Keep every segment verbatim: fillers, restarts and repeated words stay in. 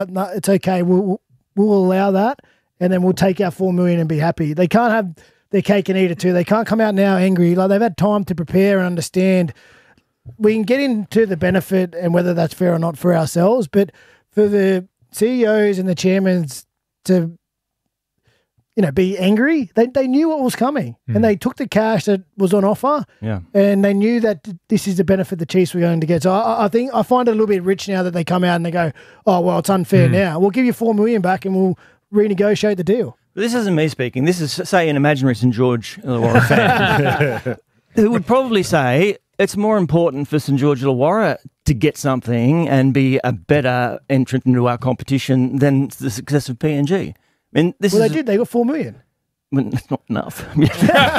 no, it's okay. We'll we'll allow that, and then we'll take our four million and be happy. They can't have their cake and eat it too. They can't come out now angry. Like they've had time to prepare and understand. We can get into the benefit and whether that's fair or not for ourselves, but for the C E Os and the chairmen to, you know, be angry, they they knew what was coming, mm. and they took the cash that was on offer, yeah, and they knew that this is the benefit the Chiefs were going to get. So I, I think I find it a little bit rich now that they come out and they go, oh well, it's unfair mm. now. We'll give you four million back and we'll renegotiate the deal. This isn't me speaking. This is, say, an imaginary St George Illawarra fan who would probably say it's more important for St George Illawarra to get something and be a better entrant into our competition than the success of P N G. I mean, this well, is they did. They got four million. Well, that's not enough. have, you,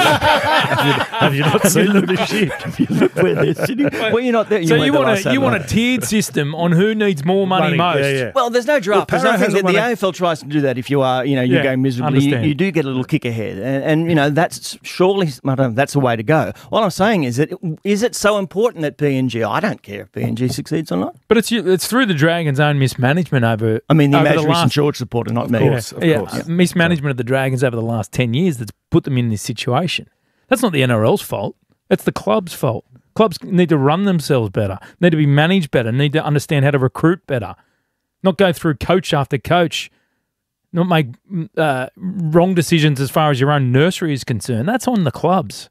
have you not seen them this year? Have you looked where they're sitting? Well, you're not there. You so you want a you want a tiered system on who needs more money, money most. Yeah, yeah. Well, there's no draft. Well, there's nothing that the a... A F L tries to do that. If you are, you know, you yeah, go miserably, you, you do get a little kick ahead, and, and you know that's surely I don't know, that's the way to go. What I'm saying is that is it so important that P N G? I don't care if P N G succeeds or not. But it's it's through the Dragons' own mismanagement over. I mean, the over imaginary the last, St George supporter, not of me. Course, of yeah, course. yeah, mismanagement of the Dragons over the last ten years that's put them in this situation. That's not the N R L's fault. It's the club's fault. Clubs need to run themselves better, need to be managed better, need to understand how to recruit better, not go through coach after coach, not make uh, wrong decisions as far as your own nursery is concerned. That's on the clubs.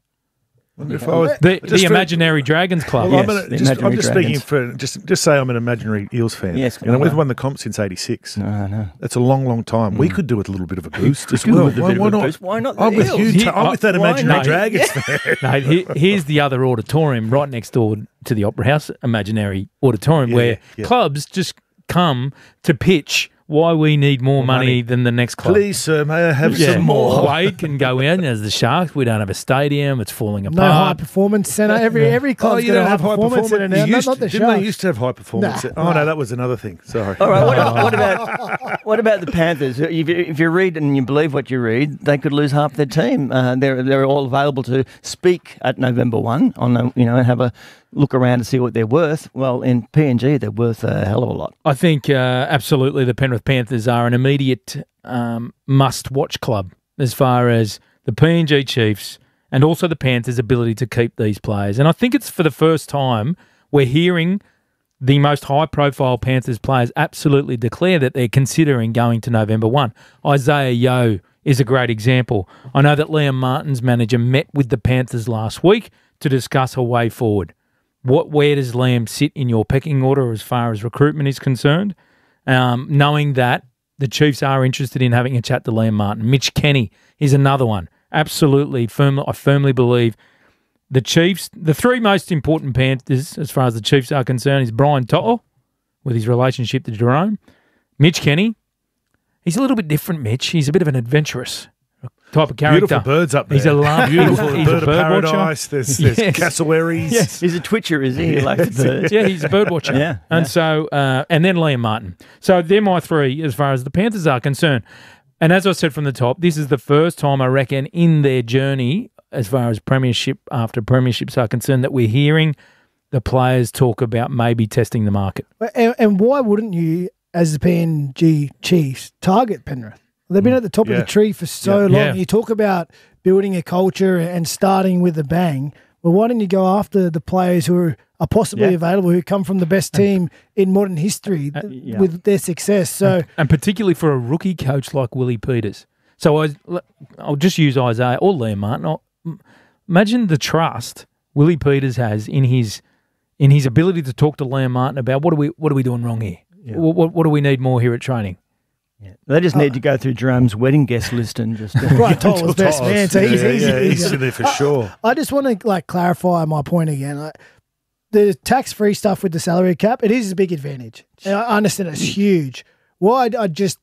If I was, the the for, imaginary Dragons club. Well, yes, I'm, an, just, I'm just speaking for just just say I'm an imaginary Eels fan. Yes, and we've won the comp since eighty-six. No, no, that's a long, long time. Mm. We could do with a little bit of a boost as we well. Why, why not? Boost. Why not? I'm with Eels? you. I'm with that imaginary not? Dragons yeah. fan. No, here, here's the other auditorium right next door to the Opera House imaginary auditorium yeah, where yeah. clubs just come to pitch why we need more, more money, money than the next club. Please, sir, may I have yeah. some more? Wade can go in as the Sharks. We don't have a stadium. It's falling apart. No high performance centre. Every yeah. every club's oh, you got don't a have high performance centre now. used, not, not the didn't Sharks. they used to have high performance? Nah, oh nah. no, that was another thing. Sorry. All right. What, what about what about the Panthers? If you, if you read and you believe what you read, they could lose half their team. Uh, they're they're all available to speak at November first on the, you know and have a look around to see what they're worth. Well, in P N G, they're worth a hell of a lot. I think uh, absolutely the Penrith Panthers are an immediate um, must-watch club as far as the P N G Chiefs and also the Panthers' ability to keep these players. And I think it's for the first time we're hearing the most high-profile Panthers players absolutely declare that they're considering going to November first. Isaiah Yeo is a great example. I know that Liam Martin's manager met with the Panthers last week to discuss a way forward. What, where does Liam sit in your pecking order as far as recruitment is concerned? Um, knowing that the Chiefs are interested in having a chat to Liam Martin. Mitch Kenny is another one. Absolutely, firmly, I firmly believe the Chiefs, the three most important Panthers as far as the Chiefs are concerned is Brian To'o with his relationship to Jerome. Mitch Kenny, he's a little bit different, Mitch. He's a bit of an adventurous type of character. Beautiful birds up there. He's a love. Beautiful he's bird a bird of paradise. watcher. There's, there's yes. cassowaries. Yes. He's a twitcher, is he? He likes the birds. Yeah, he's a bird watcher. yeah, And yeah. so, uh, and then Liam Martin. So they're my three as far as the Panthers are concerned. And as I said from the top, this is the first time I reckon in their journey as far as premiership after premierships are concerned that we're hearing the players talk about maybe testing the market. And, and why wouldn't you, as the P N G Chiefs, target Penrith? They've been at the top yeah. of the tree for so Yeah. long. Yeah. You talk about building a culture and starting with a bang. Well, why don't you go after the players who are, are possibly Yeah. available, who come from the best team in modern history Uh, th- yeah. with their success? So, and, and particularly for a rookie coach like Willie Peters. So I, I'll just use Isaiah or Liam Martin. I'll, imagine the trust Willie Peters has in his in his ability to talk to Liam Martin about what are we what are we doing wrong here? Yeah. What, what, what do we need more here at training? Yeah. They just need to go through Jerome's wedding guest list and just... Uh, right, Toll was best man, so he's yeah, easy. yeah, he's easy. in there for sure. I just want to like clarify my point again. Like, the tax-free stuff with the salary cap, it is a big advantage. And I understand it's huge. Why I, I just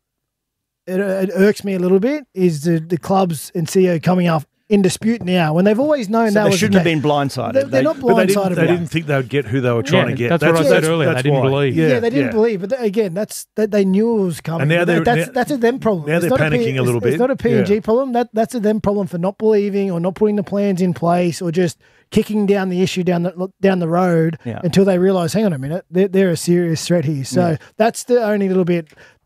it, it irks me a little bit is the, the clubs and C E O coming up in dispute now when they've always known so that they was shouldn't the have case. been blindsided. They're, they're They- not But they blindsided. didn't, they by it. didn't think they would get who they were trying Yeah, to get. that's what I said earlier. They that's didn't why. believe. Yeah, Yeah, they didn't yeah. believe, but th- again, that's that they knew it was coming. And now But they're- that's now- that's a them problem. now It's they're not panicking P- a little it's, bit. It's not a P N G Yeah. problem. That that's a them problem for not believing or not putting the plans in place or just kicking down the issue down the down the road Yeah. until they realise, hang on a minute, they're, they're a serious threat here. So Yeah. that's the only little bit